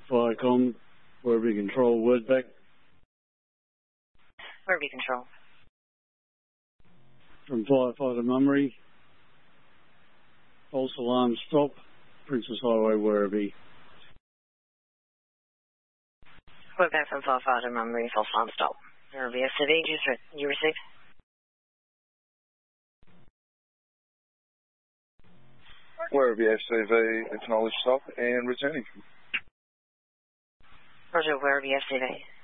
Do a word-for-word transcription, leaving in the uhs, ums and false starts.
Viacom, Werribee Control, word back. Werribee Control. From Firefighter Mummery. False alarm stop, Princess Highway, Werribee. Word back from Firefighter Mummery, false alarm stop. Werribee S C V, you received? Werribee S C V, acknowledge stop and returning. Roger, Werribee S C V.